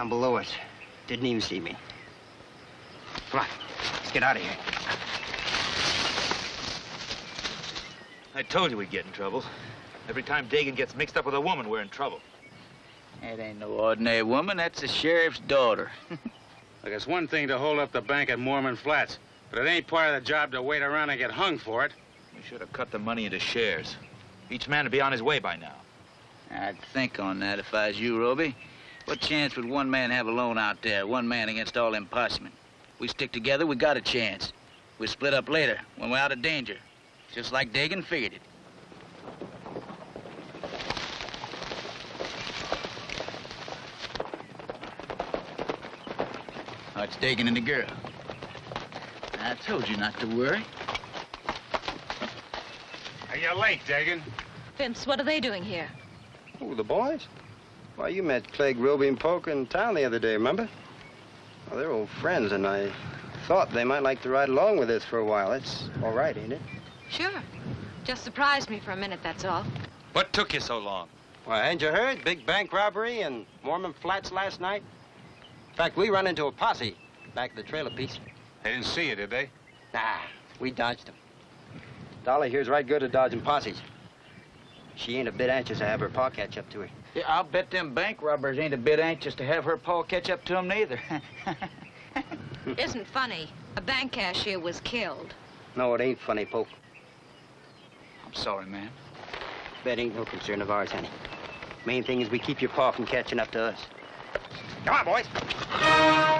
Down below us. Didn't even see me. Come on, let's get out of here. I told you we'd get in trouble. Every time Dagan gets mixed up with a woman, we're in trouble. That ain't no ordinary woman. That's the sheriff's daughter. Look, it's one thing to hold up the bank at Mormon Flats, but it ain't part of the job to wait around and get hung for it. We should have cut the money into shares. Each man would be on his way by now. I'd think on that if I was you, Roby. What chance would one man have alone out there? One man against all them possemen. We stick together, we got a chance. We split up later, when we're out of danger. Just like Dagan figured it. Oh, it's Dagan and the girl. I told you not to worry. Hey, you're late, Dagan. Vince, what are they doing here? Oh, the boys? Why, you met Clegg, Roby, and Polk in town the other day, remember? Well, they're old friends, and I thought they might like to ride along with us for a while. That's all right, ain't it? Sure. Just surprised me for a minute, that's all. What took you so long? Well, hadn't you heard? Big bank robbery in Mormon Flats last night? In fact, we run into a posse back at the trailer piece. They didn't see you, did they? Nah, we dodged them. Dolly here's right good at dodging posses. She ain't a bit anxious to have her pa catch up to her. Yeah, I'll bet them bank robbers ain't a bit anxious to have her pa catch up to them neither. Isn't funny. A bank cashier was killed. No, it ain't funny, Polk. I'm sorry, man. That ain't no concern of ours, honey. Main thing is we keep your pa from catching up to us. Come on, boys.